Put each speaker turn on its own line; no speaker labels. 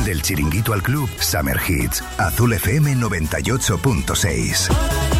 Del Chiringuito al Club, Summer Hits, Azul FM 98.6.